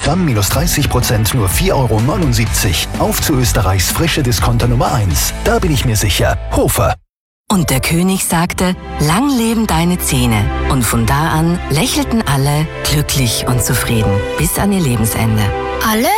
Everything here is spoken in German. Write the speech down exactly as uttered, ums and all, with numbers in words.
Gramm minus dreißig Prozent nur vier Euro neunundsiebzig. Auf zu Österreichs frische Discounter Nummer eins. Da bin ich mir sicher. Hofer. Und der König sagte, lang leben deine Zähne. Und von da an lächelten alle glücklich und zufrieden bis an ihr Lebensende. Alle?